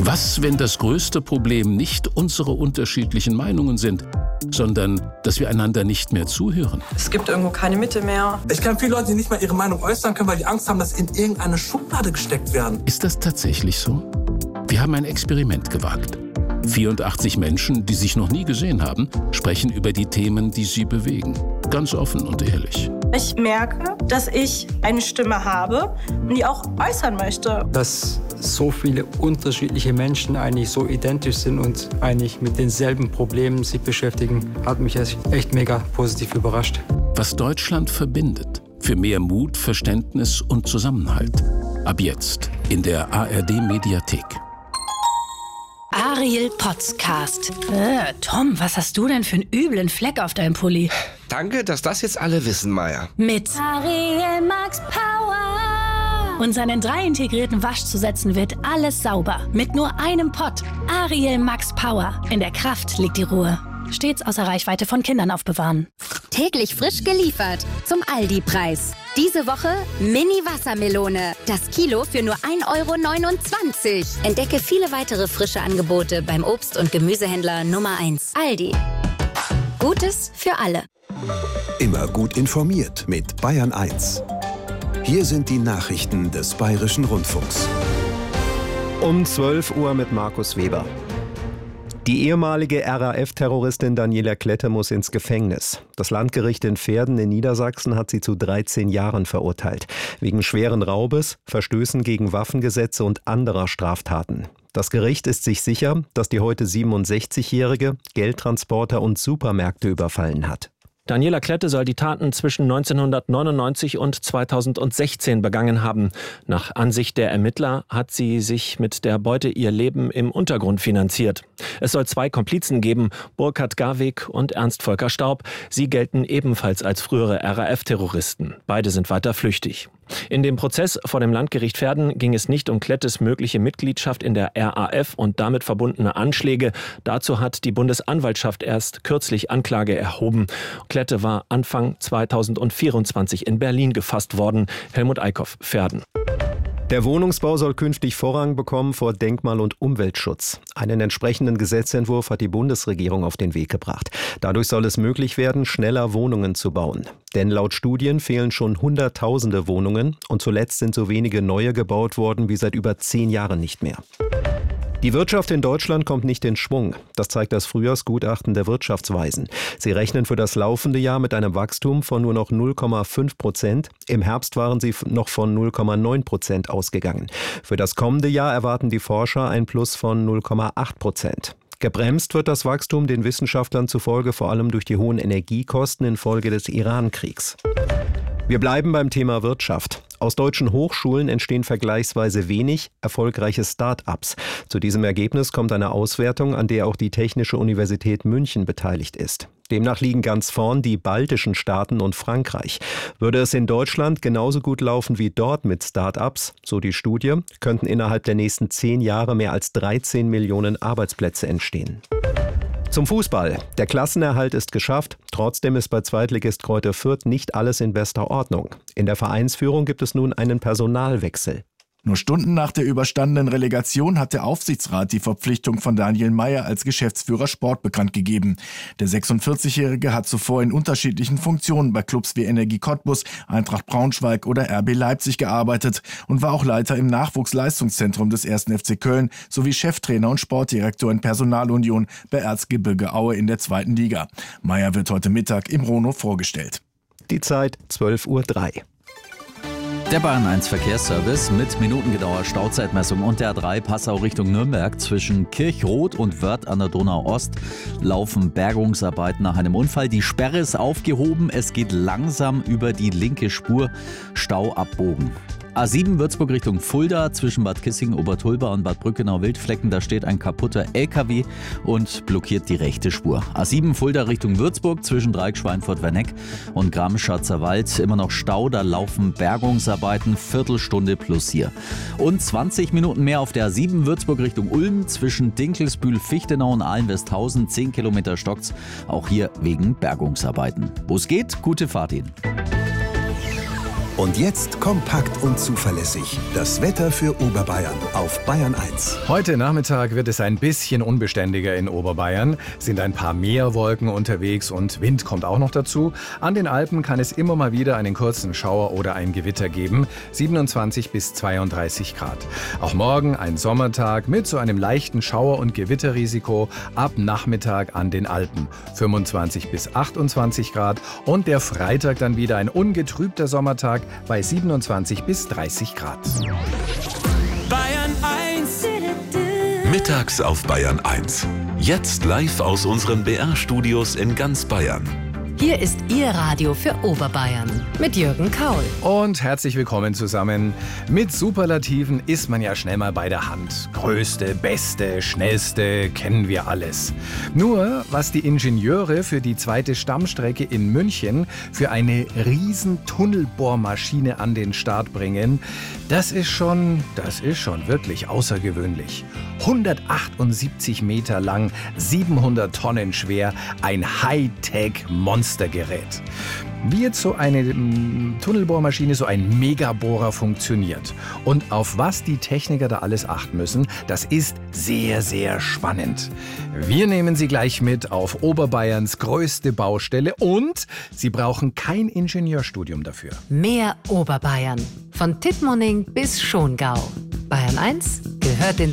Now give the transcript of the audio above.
Was, wenn das größte Problem nicht unsere unterschiedlichen Meinungen sind, sondern dass wir einander nicht mehr zuhören? Es gibt irgendwo keine Mitte mehr. Ich kenne viele Leute, die nicht mal ihre Meinung äußern können, weil die Angst haben, dass sie in irgendeine Schublade gesteckt werden. Ist das tatsächlich so? Wir haben ein Experiment gewagt. 84 Menschen, die sich noch nie gesehen haben, sprechen über die Themen, die sie bewegen. Ganz offen und ehrlich. Ich merke, dass ich eine Stimme habe und die auch äußern möchte. Dass so viele unterschiedliche Menschen eigentlich so identisch sind und eigentlich mit denselben Problemen sich beschäftigen, hat mich echt mega positiv überrascht. Was Deutschland verbindet. Für mehr Mut, Verständnis und Zusammenhalt. Ab jetzt in der ARD-Mediathek. Ariel Podcast. Tom, was hast du denn für einen üblen Fleck auf deinem Pulli? Danke, dass das jetzt alle wissen, Maya. Mit Ariel Max Power. Und seinen 3 integrierten Waschzusätzen wird alles sauber. Mit nur einem Pott. Ariel Max Power. In der Kraft liegt die Ruhe. Stets außer Reichweite von Kindern aufbewahren. Täglich frisch geliefert zum Aldi-Preis. Diese Woche Mini-Wassermelone. Das Kilo für nur 1,29 €. Entdecke viele weitere frische Angebote beim Obst- und Gemüsehändler Nummer 1. Aldi. Gutes für alle. Immer gut informiert mit Bayern 1. Hier sind die Nachrichten des Bayerischen Rundfunks. Um 12 Uhr mit Markus Weber. Die ehemalige RAF-Terroristin Daniela Klette muss ins Gefängnis. Das Landgericht in Verden in Niedersachsen hat sie zu 13 Jahren verurteilt. Wegen schweren Raubes, Verstößen gegen Waffengesetze und anderer Straftaten. Das Gericht ist sich sicher, dass die heute 67-Jährige Geldtransporter und Supermärkte überfallen hat. Daniela Klette soll die Taten zwischen 1999 und 2016 begangen haben. Nach Ansicht der Ermittler hat sie sich mit der Beute ihr Leben im Untergrund finanziert. Es soll 2 Komplizen geben, Burkhard Garweg und Ernst Volker Staub. Sie gelten ebenfalls als frühere RAF-Terroristen. Beide sind weiter flüchtig. In dem Prozess vor dem Landgericht Verden ging es nicht um Klettes mögliche Mitgliedschaft in der RAF und damit verbundene Anschläge. Dazu hat die Bundesanwaltschaft erst kürzlich Anklage erhoben. Klette war Anfang 2024 in Berlin gefasst worden. Helmut Eickhoff, Verden. Der Wohnungsbau soll künftig Vorrang bekommen vor Denkmal- und Umweltschutz. Einen entsprechenden Gesetzentwurf hat die Bundesregierung auf den Weg gebracht. Dadurch soll es möglich werden, schneller Wohnungen zu bauen. Denn laut Studien fehlen schon Hunderttausende Wohnungen und zuletzt sind so wenige neue gebaut worden wie seit über 10 Jahren nicht mehr. Die Wirtschaft in Deutschland kommt nicht in Schwung. Das zeigt das Frühjahrsgutachten der Wirtschaftsweisen. Sie rechnen für das laufende Jahr mit einem Wachstum von nur noch 0,5%. Im Herbst waren sie noch von 0,9% ausgegangen. Für das kommende Jahr erwarten die Forscher ein Plus von 0,8%. Gebremst wird das Wachstum den Wissenschaftlern zufolge vor allem durch die hohen Energiekosten infolge des Iran-Kriegs. Wir bleiben beim Thema Wirtschaft. Aus deutschen Hochschulen entstehen vergleichsweise wenig erfolgreiche Start-ups. Zu diesem Ergebnis kommt eine Auswertung, an der auch die Technische Universität München beteiligt ist. Demnach liegen ganz vorn die baltischen Staaten und Frankreich. Würde es in Deutschland genauso gut laufen wie dort mit Start-ups, so die Studie, könnten innerhalb der nächsten 10 Jahre mehr als 13 Millionen Arbeitsplätze entstehen. Zum Fußball. Der Klassenerhalt ist geschafft. Trotzdem ist bei Zweitligist Greuther Fürth nicht alles in bester Ordnung. In der Vereinsführung gibt es nun einen Personalwechsel. Nur Stunden nach der überstandenen Relegation hat der Aufsichtsrat die Verpflichtung von Daniel Meyer als Geschäftsführer Sport bekannt gegeben. Der 46-Jährige hat zuvor in unterschiedlichen Funktionen bei Clubs wie Energie Cottbus, Eintracht Braunschweig oder RB Leipzig gearbeitet und war auch Leiter im Nachwuchsleistungszentrum des 1. FC Köln sowie Cheftrainer und Sportdirektor in Personalunion bei Erzgebirge Aue in der 2. Liga. Meyer wird heute Mittag im Rono vorgestellt. Die Zeit 12:03 Uhr. Der Bayern 1 Verkehrsservice mit minutengenauer Stauzeitmessung und der A3 Passau Richtung Nürnberg zwischen Kirchroth und Wörth an der Donau-Ost laufen Bergungsarbeiten nach einem Unfall. Die Sperre ist aufgehoben, es geht langsam über die linke Spur, Stau abbogen. A7 Würzburg Richtung Fulda zwischen Bad Kissingen, Obertulba und Bad Brückenau-Wildflecken. Da steht ein kaputter LKW und blockiert die rechte Spur. A7 Fulda Richtung Würzburg zwischen Dreieck Schweinfurt-Werneck und Gramm-Schatzer Wald. Immer noch Stau, da laufen Bergungsarbeiten, Viertelstunde plus hier. Und 20 Minuten mehr auf der A7 Würzburg Richtung Ulm zwischen Dinkelsbühl, Fichtenau und Ahlen-Westhausen. 10 Kilometer stockt's, auch hier wegen Bergungsarbeiten. Wo es geht, gute Fahrt Ihnen. Und jetzt kompakt und zuverlässig. Das Wetter für Oberbayern auf Bayern 1. Heute Nachmittag wird es ein bisschen unbeständiger in Oberbayern. Sind ein paar mehr Wolken unterwegs und Wind kommt auch noch dazu. An den Alpen kann es immer mal wieder einen kurzen Schauer oder ein Gewitter geben. 27 bis 32 Grad. Auch morgen ein Sommertag mit so einem leichten Schauer- und Gewitterrisiko ab Nachmittag an den Alpen. 25 bis 28 Grad. Und der Freitag dann wieder ein ungetrübter Sommertag bei 27 bis 30 Grad. Bayern 1. Mittags auf Bayern 1. Jetzt live aus unseren BR-Studios in ganz Bayern. Hier ist Ihr Radio für Oberbayern mit Jürgen Kaul. Und herzlich willkommen zusammen. Mit Superlativen ist man ja schnell mal bei der Hand. Größte, beste, schnellste, kennen wir alles. Nur, was die Ingenieure für die zweite Stammstrecke in München für eine riesen Tunnelbohrmaschine an den Start bringen, das ist schon wirklich außergewöhnlich. 178 Meter lang, 700 Tonnen schwer, ein Hightech-Monstergerät. Wie jetzt so eine Tunnelbohrmaschine, so ein Megabohrer funktioniert und auf was die Techniker da alles achten müssen, das ist sehr, sehr spannend. Wir nehmen Sie gleich mit auf Oberbayerns größte Baustelle und Sie brauchen kein Ingenieurstudium dafür. Mehr Oberbayern. Von Tittmoning bis Schongau. Bayern 1 gehört in